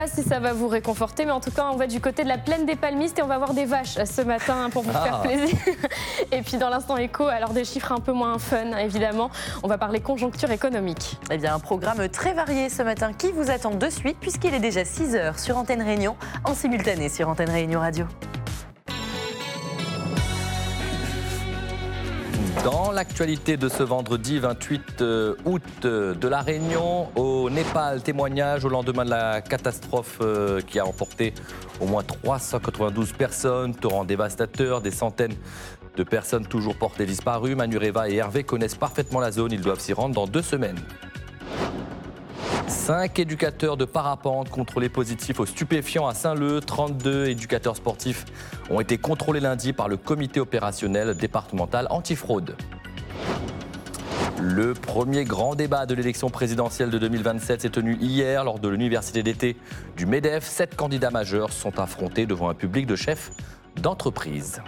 Si ça va vous réconforter, mais en tout cas, on va du côté de la plaine des palmistes et on va voir des vaches ce matin pour vous faire plaisir. Et puis dans l'instant éco, alors des chiffres un peu moins fun, évidemment, on va parler conjoncture économique. Eh bien, un programme très varié ce matin qui vous attend de suite puisqu'il est déjà 6h sur Antenne Réunion, en simultané sur Antenne Réunion Radio. Dans l'actualité de ce vendredi 28 août de La Réunion, au Népal, témoignage au lendemain de la catastrophe qui a emporté au moins 392 personnes, torrent dévastateur, des centaines de personnes toujours portées disparues. Manureva et Hervé connaissent parfaitement la zone, ils doivent s'y rendre dans 2 semaines. 5 éducateurs de parapente contrôlés positifs aux stupéfiants à Saint-Leu. 32 éducateurs sportifs ont été contrôlés lundi par le comité opérationnel départemental antifraude. Le premier grand débat de l'élection présidentielle de 2027 s'est tenu hier lors de l'université d'été du MEDEF. 7 candidats majeurs sont affrontés devant un public de chefs d'entreprise.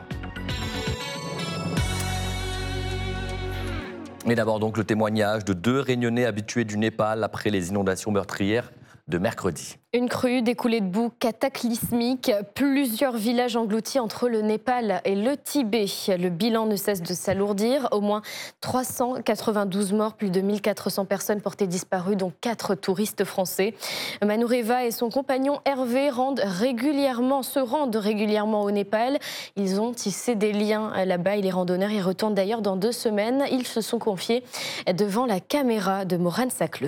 Mais d'abord donc le témoignage de 2 Réunionnais habitués du Népal après les inondations meurtrières de mercredi. Une crue, des coulées de boue cataclysmiques, plusieurs villages engloutis entre le Népal et le Tibet. Le bilan ne cesse de s'alourdir. Au moins 392 morts, plus de 1400 personnes portées disparues, dont 4 touristes français. Manureva et son compagnon Hervé se rendent régulièrement au Népal. Ils ont tissé des liens là-bas et les randonneurs y retournent d'ailleurs dans 2 semaines. Ils se sont confiés devant la caméra de Morane Sacleux.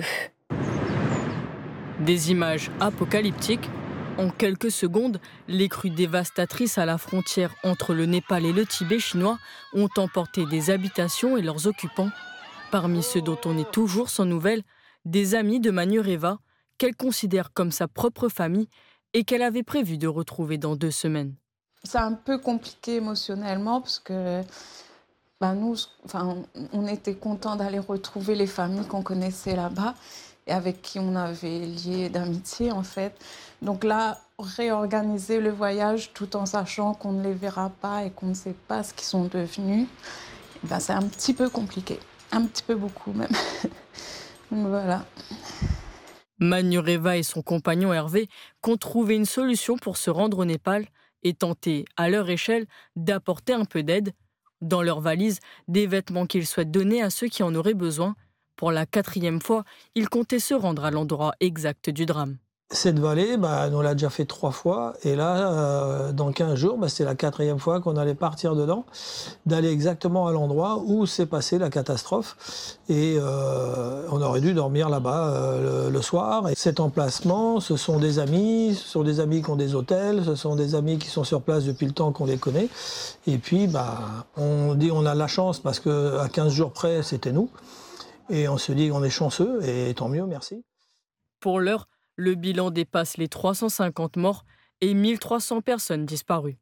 Des images apocalyptiques. En quelques secondes, les crues dévastatrices à la frontière entre le Népal et le Tibet chinois ont emporté des habitations et leurs occupants. Parmi ceux dont on est toujours sans nouvelles, des amis de Manureva qu'elle considère comme sa propre famille et qu'elle avait prévu de retrouver dans 2 semaines. C'est un peu compliqué émotionnellement parce que on était contents d'aller retrouver les familles qu'on connaissait là-bas et avec qui on avait lié d'amitié en fait. Donc là, réorganiser le voyage tout en sachant qu'on ne les verra pas et qu'on ne sait pas ce qu'ils sont devenus, c'est un petit peu compliqué, un petit peu beaucoup même. Donc voilà. Manureva et son compagnon Hervé comptent trouver une solution pour se rendre au Népal et tenter, à leur échelle, d'apporter un peu d'aide. Dans leur valise, des vêtements qu'ils souhaitent donner à ceux qui en auraient besoin. Pour la 4e fois, ils comptaient se rendre à l'endroit exact du drame. Cette vallée, on l'a déjà fait 3 fois. Et là, dans 15 jours, c'est la 4e fois qu'on allait partir dedans, d'aller exactement à l'endroit où s'est passée la catastrophe. Et on aurait dû dormir là-bas le soir. Et cet emplacement, ce sont des amis qui ont des hôtels, ce sont des amis qui sont sur place depuis le temps qu'on les connaît. Et puis, on dit on a la chance parce qu'à 15 jours près, c'était nous. Et on se dit qu'on est chanceux, et tant mieux, merci. Pour l'heure, le bilan dépasse les 350 morts et 1300 personnes disparues.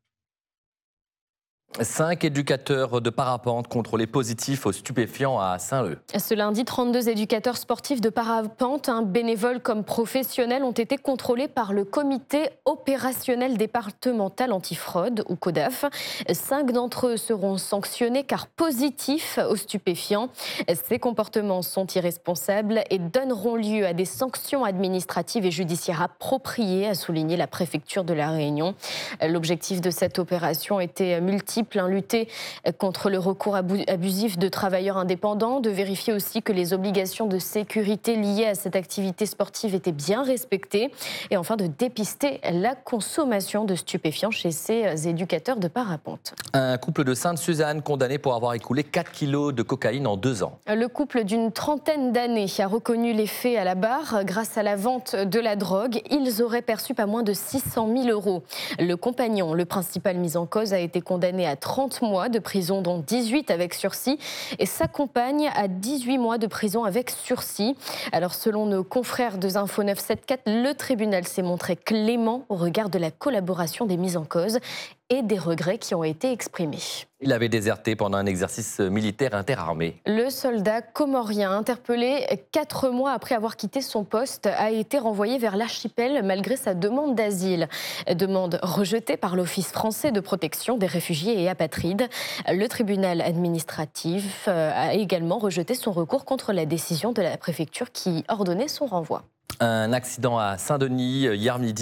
5 éducateurs de parapente contrôlés positifs aux stupéfiants à Saint-Leu. Ce lundi, 32 éducateurs sportifs de parapente, bénévoles comme professionnels, ont été contrôlés par le comité opérationnel départemental antifraude, ou CODAF. 5 d'entre eux seront sanctionnés car positifs aux stupéfiants. Ces comportements sont irresponsables et donneront lieu à des sanctions administratives et judiciaires appropriées, a souligné la préfecture de La Réunion. L'objectif de cette opération était multiple. Lutter contre le recours abusif de travailleurs indépendants, de vérifier aussi que les obligations de sécurité liées à cette activité sportive étaient bien respectées et enfin de dépister la consommation de stupéfiants chez ces éducateurs de parapente. Un couple de Sainte-Suzanne condamné pour avoir écoulé 4 kilos de cocaïne en 2 ans. Le couple d'une trentaine d'années a reconnu les faits à la barre. Grâce à la vente de la drogue, ils auraient perçu pas moins de 600 000 €. Le compagnon, le principal mis en cause, a été condamné à 30 mois de prison, dont 18 avec sursis, et sa compagne à 18 mois de prison avec sursis. Alors, selon nos confrères de Info 974, le tribunal s'est montré clément au regard de la collaboration des mis en cause et des regrets qui ont été exprimés. Il avait déserté pendant un exercice militaire interarmé. Le soldat comorien, interpellé 4 mois après avoir quitté son poste, a été renvoyé vers l'archipel malgré sa demande d'asile. Demande rejetée par l'Office français de protection des réfugiés et apatrides. Le tribunal administratif a également rejeté son recours contre la décision de la préfecture qui ordonnait son renvoi. Un accident à Saint-Denis hier midi.